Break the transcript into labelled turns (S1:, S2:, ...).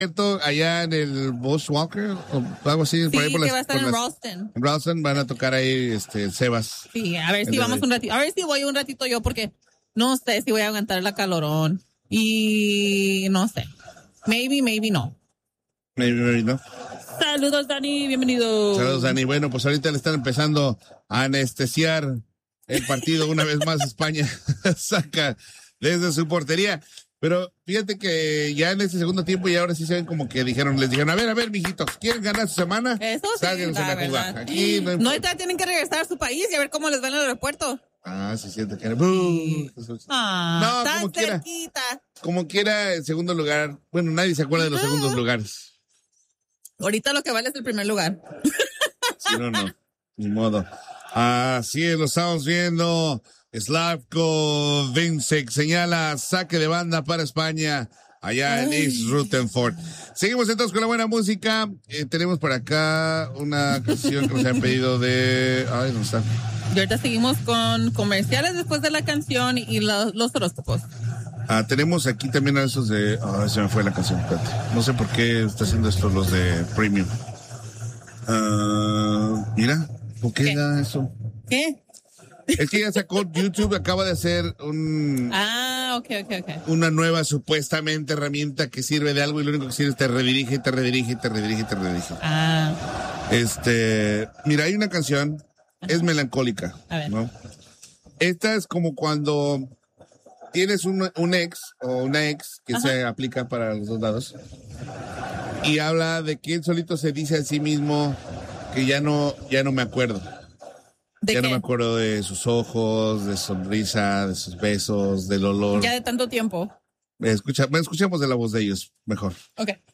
S1: allá en el Bushwalker o algo así.
S2: Sí,
S1: por ahí por
S2: que va a estar en Ralston.
S1: En Ralston van a tocar ahí Sebas.
S2: Sí, a ver si vamos un ratito. A ver si voy un ratito yo porque no sé si voy a aguantar la calorón. Y no sé. Maybe no.
S1: Maybe no.
S2: Saludos, Dani. Bienvenido.
S1: Saludos, Dani. Bueno, pues ahorita le están empezando a anestesiar el partido. Una vez más España saca desde su portería. Pero fíjate que ya en este segundo tiempo y ahora sí se ven como que les dijeron, a ver, mijitos, ¿quieren ganar su semana?
S2: Eso sí,
S1: sálganse a jugar. Aquí
S2: no tienen que regresar a su país y a ver cómo les va en el aeropuerto.
S1: Se siente que...
S2: Sí.
S1: No,
S2: tan cerquita.
S1: Como quiera, el segundo lugar. Bueno, nadie se acuerda de los segundos lugares.
S2: Ahorita lo que vale es el primer lugar.
S1: Sí, no. Ni modo. Así lo estamos viendo. Slavko Vincek señala saque de banda para España allá en East Rutherford. Seguimos entonces con la buena música. Tenemos por acá una canción que nos han pedido de... Ay, ¿dónde está?
S2: Y ahorita seguimos con comerciales después de la canción y los horóscopos.
S1: Tenemos aquí también a esos de... se me fue la canción. Espérate. No sé por qué está haciendo esto los de Premium. Mira, ¿por qué da eso?
S2: ¿Qué?
S1: Es que ya sacó YouTube, acaba de hacer
S2: ok.
S1: una nueva supuestamente herramienta que sirve de algo y lo único que sirve es te redirige. Mira, hay una canción, es melancólica,
S2: a ver.
S1: ¿no? Esta es como cuando tienes un ex o una ex que se aplica para los dos lados y habla de que él solito se dice a sí mismo que ya no me acuerdo. Ya no me acuerdo de sus ojos, de su sonrisa, de sus besos, del olor.
S2: Ya de tanto tiempo.
S1: Escuchemos de la voz de ellos, mejor.
S2: Okay.